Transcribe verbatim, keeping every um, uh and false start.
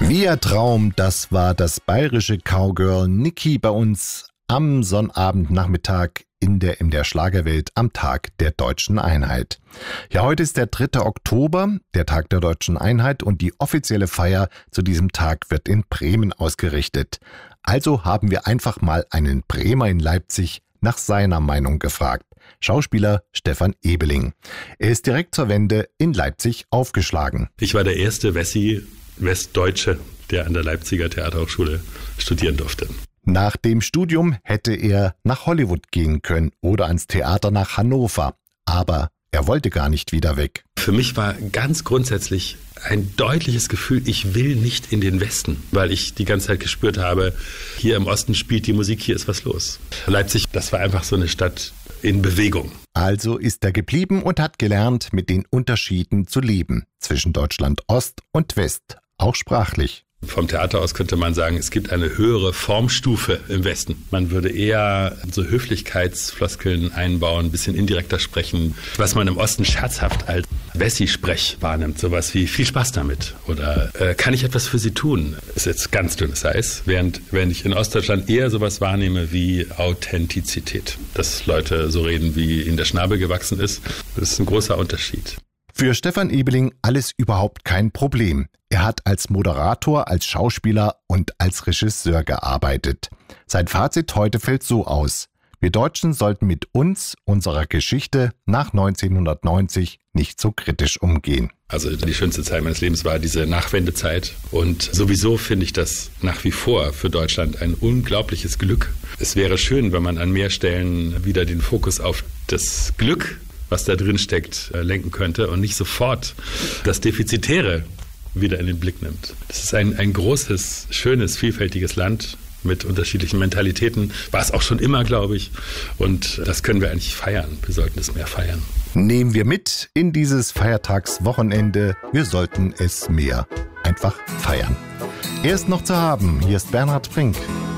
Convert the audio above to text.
Via Traum, das war das bayerische Cowgirl Niki bei uns am Sonnabendnachmittag in der M D R Schlagerwelt am Tag der Deutschen Einheit. Ja, heute ist der dritte Oktober, der Tag der Deutschen Einheit, und die offizielle Feier zu diesem Tag wird in Bremen ausgerichtet. Also haben wir einfach mal einen Bremer in Leipzig nach seiner Meinung gefragt. Schauspieler Stefan Ebeling. Er ist direkt zur Wende in Leipzig aufgeschlagen. Ich war der erste Wessi, Westdeutsche, der an der Leipziger Theaterhochschule studieren durfte. Nach dem Studium hätte er nach Hollywood gehen können oder ans Theater nach Hannover. Aber er wollte gar nicht wieder weg. Für mich war ganz grundsätzlich ein deutliches Gefühl, ich will nicht in den Westen, weil ich die ganze Zeit gespürt habe, hier im Osten spielt die Musik, hier ist was los. Leipzig, das war einfach so eine Stadt in Bewegung. Also ist er geblieben und hat gelernt, mit den Unterschieden zu leben zwischen Deutschland Ost und West, auch sprachlich. Vom Theater aus könnte man sagen, es gibt eine höhere Formstufe im Westen. Man würde eher so Höflichkeitsfloskeln einbauen, ein bisschen indirekter sprechen, was man im Osten scherzhaft als Wessi-Sprech wahrnimmt. Sowas wie viel Spaß damit oder äh, kann ich etwas für Sie tun? Ist jetzt ganz dünnes Eis. Während, während ich in Ostdeutschland eher sowas wahrnehme wie Authentizität. Dass Leute so reden, wie ihnen der Schnabel gewachsen ist. Das ist ein großer Unterschied. Für Stefan Ebeling alles überhaupt kein Problem. Er hat als Moderator, als Schauspieler und als Regisseur gearbeitet. Sein Fazit heute fällt so aus: Wir Deutschen sollten mit uns, unserer Geschichte nach neunzehnhundertneunzig nicht so kritisch umgehen. Also die schönste Zeit meines Lebens war diese Nachwendezeit. Und sowieso finde ich das nach wie vor für Deutschland ein unglaubliches Glück. Es wäre schön, wenn man an mehr Stellen wieder den Fokus auf das Glück, was da drin steckt, lenken könnte und nicht sofort das Defizitäre wieder in den Blick nimmt. Das ist ein, ein großes, schönes, vielfältiges Land mit unterschiedlichen Mentalitäten. War es auch schon immer, glaube ich. Und das können wir eigentlich feiern. Wir sollten es mehr feiern. Nehmen wir mit in dieses Feiertagswochenende. Wir sollten es mehr einfach feiern. Er ist noch zu haben. Hier ist Bernhard Brink.